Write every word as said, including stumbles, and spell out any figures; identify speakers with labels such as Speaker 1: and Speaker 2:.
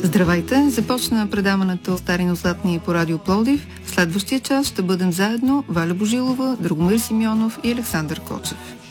Speaker 1: Здравейте! Започна предаването Стари нозатни по Радио Пловдив. В следващия час ще бъдем заедно Валя Божилова, Драгомир Симеонов и Александър Кочев.